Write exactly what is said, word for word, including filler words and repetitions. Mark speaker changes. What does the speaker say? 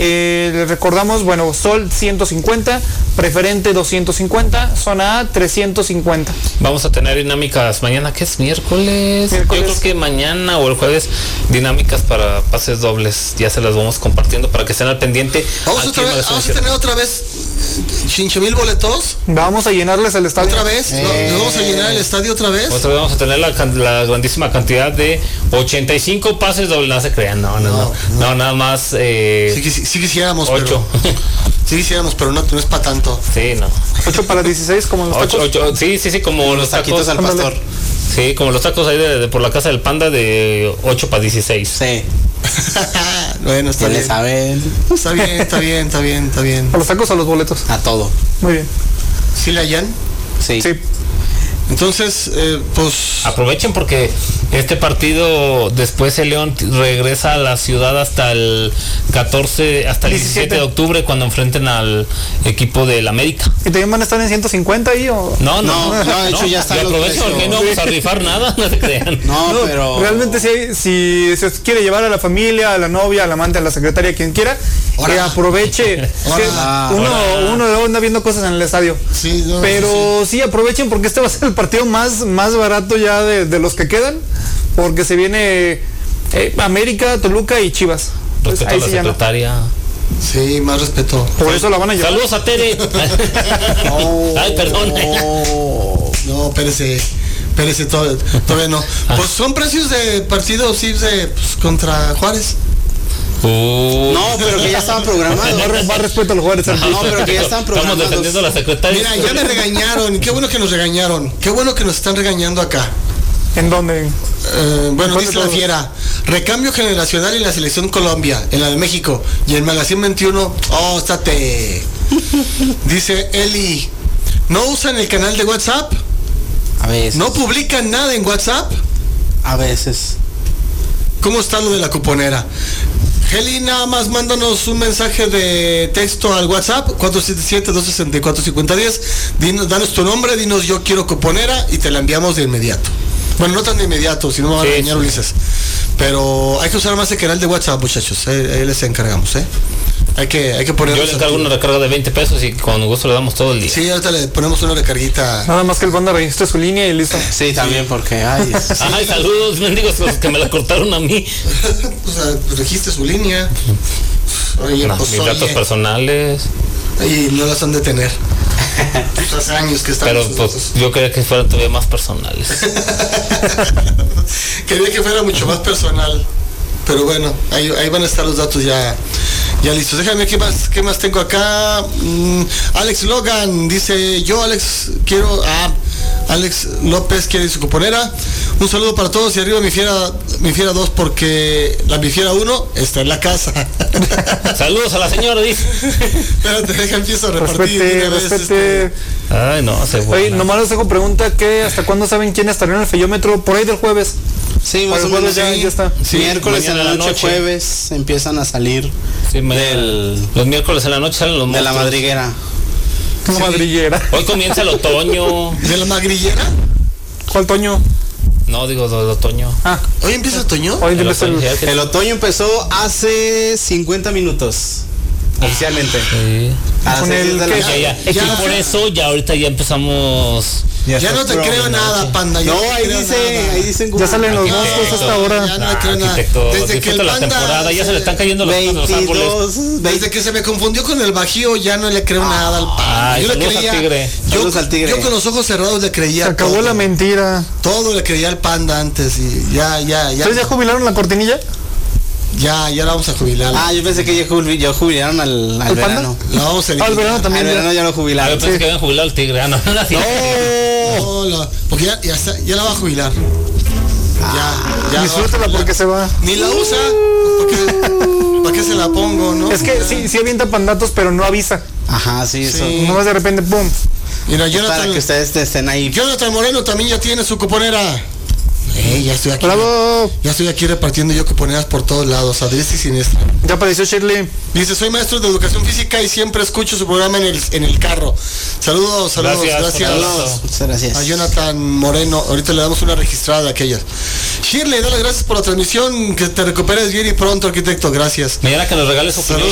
Speaker 1: Eh, les recordamos, bueno, Sol ciento cincuenta, Preferente doscientos cincuenta, Zona A trescientos cincuenta.
Speaker 2: Vamos a tener dinámicas mañana, que es miércoles.
Speaker 1: miércoles.
Speaker 2: Yo creo que mañana o el jueves, dinámicas para pases dobles. Ya se las vamos compartiendo para que estén al pendiente.
Speaker 3: Vamos, otra vez, vamos a tener otra vez cinco mil boletos.
Speaker 1: Vamos a llenarles el estadio.
Speaker 3: ¿Otra vez? Eh. ¿Nos vamos a llenar el estadio otra vez?
Speaker 2: Otra vez vamos a tener la, la grandísima cantidad de ochenta y cinco pases dobles. No se crean, no, no, no. No, no, no nada más. Eh,
Speaker 3: sí, sí, sí quisiéramos,
Speaker 2: ocho.
Speaker 3: Pero, sí quisiéramos, pero no, no es para tanto.
Speaker 2: Sí, no.
Speaker 1: ocho para dieciséis, como los tacos.
Speaker 2: ocho, ocho, sí, sí, sí, como los tacos
Speaker 4: al pastor.
Speaker 2: Sí, como los tacos ahí de, de por la casa del Panda de ocho para dieciséis.
Speaker 4: Sí.
Speaker 3: Bueno, está bien.
Speaker 4: Saben.
Speaker 3: Está bien, está bien, está bien, está bien.
Speaker 1: ¿A los tacos o a los boletos?
Speaker 4: A todo.
Speaker 1: Muy bien.
Speaker 3: ¿Sí la hallan?
Speaker 4: Sí.
Speaker 1: Sí.
Speaker 3: Entonces, eh, pues...
Speaker 2: Aprovechen porque este partido, después el León regresa a la ciudad hasta el catorce, hasta el diecisiete de octubre, cuando enfrenten al equipo del América.
Speaker 1: ¿Y también van a estar en ciento cincuenta ahí o...?
Speaker 2: No, no,
Speaker 4: no, no de hecho no, ya están los
Speaker 2: aprovechen porque no vamos a rifar nada, no se crean.
Speaker 4: No,
Speaker 1: No,
Speaker 4: pero...
Speaker 1: Realmente si, hay, si se quiere llevar a la familia, a la novia, al amante, a la secretaria, quien quiera, que aproveche. Que uno, uno anda viendo cosas en el estadio.
Speaker 3: Sí, no,
Speaker 1: pero sí. sí aprovechen porque este va a ser el partido más, más barato ya de, de los que quedan, porque se viene eh, América, Toluca y Chivas.
Speaker 2: Respeto a la secretaria.
Speaker 3: Sí, más respeto.
Speaker 1: Por sí. Eso la van a llevar.
Speaker 2: Saludos a Tere.
Speaker 3: Oh,
Speaker 2: Ay, perdón.
Speaker 3: Oh, no, espérese. Espérese, todavía, todavía no. Pues son precios de partidos sí, de, pues, contra Juárez.
Speaker 2: Uh.
Speaker 4: No, pero que ya estaban programados.
Speaker 1: Más, más respeto a los Juárez.
Speaker 4: No, no, pero que ya están programados.
Speaker 2: Estamos defendiendo a la secretaria.
Speaker 3: Mira, ya me regañaron. Qué bueno que nos regañaron. Qué bueno que nos están regañando acá.
Speaker 1: ¿En dónde?
Speaker 3: Eh, bueno, dice la fiera. Recambio generacional en la selección Colombia, en la de México. Y el Magazine veintiuno. Oh, estate. Dice Eli. ¿No usan el canal de WhatsApp?
Speaker 4: A veces.
Speaker 3: ¿No publican nada en WhatsApp?
Speaker 4: A veces.
Speaker 3: ¿Cómo está lo de la cuponera? Heli, nada más mándanos un mensaje de texto al WhatsApp cuatro siete siete, dos seis cuatro, cinco cero uno cero. Danos tu nombre, dinos yo quiero cuponera y te la enviamos de inmediato. Bueno, no tan de inmediato, si no me van a
Speaker 2: sí,
Speaker 3: regañar,
Speaker 2: sí.
Speaker 3: Ulises. Pero hay que usar más el canal de WhatsApp, muchachos. Ahí, ahí les encargamos, ¿eh? Hay que, hay que poner.
Speaker 2: Yo le encargo una recarga de veinte pesos y con gusto le damos todo el día.
Speaker 3: Sí, ahorita le ponemos una recarguita.
Speaker 1: Nada más que el banda registre su línea y listo.
Speaker 4: Sí, también porque ay,
Speaker 2: sí. Ay, saludos, mendigos, los que me la cortaron a mí.
Speaker 3: O sea, pues registre su línea. Oye,
Speaker 2: no,
Speaker 3: pues,
Speaker 2: mis
Speaker 3: oye.
Speaker 2: datos personales.
Speaker 3: Y no las han de tener. Pues hace años que están.
Speaker 2: Pero pues datos. Yo quería que fueran todavía más personales.
Speaker 3: Quería que fuera mucho más personal. Pero bueno, ahí, ahí van a estar los datos ya, ya listos. Déjame, ¿qué más, qué más tengo acá? Mm, Alex Logan dice, yo Alex quiero... Ah, Alex López quiere su cuponera. Un saludo para todos y arriba mi fiera, mi fiera dos porque la mi fiera uno está en la casa.
Speaker 2: Saludos a la señora, dice.
Speaker 3: Espérate, deja, empiezo a repartir.
Speaker 1: Respete, respete.
Speaker 2: Este... Ay, no, se
Speaker 1: Oye, nomás les dejo pregunta que hasta cuándo saben quién estará en el feyómetro, por ahí del jueves.
Speaker 4: Sí, más o menos
Speaker 1: ya,
Speaker 4: sí.
Speaker 1: ya está.
Speaker 4: Sí, miércoles en la noche, noche, jueves empiezan a salir
Speaker 2: sí, del, los miércoles en la noche salen los
Speaker 4: de
Speaker 2: monstruos.
Speaker 4: La madriguera.
Speaker 1: ¿Cómo sí. madriguera?
Speaker 2: Hoy comienza el otoño.
Speaker 3: ¿De la madriguera?
Speaker 1: ¿Cuál otoño?
Speaker 2: No, digo del otoño.
Speaker 1: Ah,
Speaker 3: ¿hoy empieza el otoño?
Speaker 1: Hoy
Speaker 2: el,
Speaker 1: empieza
Speaker 2: otoño,
Speaker 1: el...
Speaker 4: el otoño empezó hace cincuenta minutos. Oficialmente.
Speaker 2: Sí.
Speaker 4: A
Speaker 1: Con el
Speaker 4: de la
Speaker 2: que, ya, ya. Es que por eso ya ahorita ya empezamos.
Speaker 3: Ya, ya no te creo nada, Panda.
Speaker 4: No, ahí dice, nada. ahí dicen
Speaker 1: ya salen los monstruos a esta hora.
Speaker 3: Ya no le creo nada.
Speaker 2: Desde que el Panda, la temporada ya se le están cayendo los,
Speaker 4: veintidós,
Speaker 2: los árboles.
Speaker 3: Desde que se me confundió con el Bajío ya no le creo ah, nada al Panda.
Speaker 2: Ay,
Speaker 3: yo le creía.
Speaker 2: Al tigre.
Speaker 3: Yo, al tigre. Yo con los ojos cerrados le creía.
Speaker 1: Se acabó
Speaker 3: todo.
Speaker 1: la mentira.
Speaker 3: Todo le creía al Panda antes y ya, ya, ya.
Speaker 1: ¿Ustedes ya jubilaron la cortinilla?
Speaker 3: Ya, ya la vamos a jubilar.
Speaker 4: Ah, yo pensé que ya, jubil, ya jubilaron al, al verano.
Speaker 3: La vamos a
Speaker 1: ah, al verano también.
Speaker 4: Al verano ya lo jubilaron.
Speaker 2: Yo pensé sí. que habían jubilado al tigre. Ah, no, no,
Speaker 3: no, no, porque ya, ya, está, ya la va a jubilar.
Speaker 1: Ah, ya, ya disfrútala porque se va.
Speaker 3: Ni la usa. ¿Para qué se la pongo, no?
Speaker 1: Es que sí, sí avienta pandatos, pero no avisa.
Speaker 4: Ajá, sí, eso.
Speaker 1: Sí. Nomás de repente, pum.
Speaker 3: Mira, Jonathan,
Speaker 4: para que ustedes estén ahí.
Speaker 3: Jonathan Moreno también ya tiene su cuponera. Eh, ya estoy aquí.
Speaker 1: ¡Bravo!
Speaker 3: Ya estoy aquí repartiendo yo cuponeras por todos lados, a diestra y siniestra.
Speaker 1: Ya apareció Shirley.
Speaker 3: Dice, soy maestro de educación física y siempre escucho su programa en el, en el carro. Saludos, saludos, gracias. Gracias.
Speaker 4: Saludos. Muchas gracias.
Speaker 3: A Jonathan Moreno, ahorita le damos una registrada de aquellas. Shirley, dale gracias por la transmisión, que te recuperes bien y pronto, arquitecto, gracias.
Speaker 2: Mañana que nos regales opinión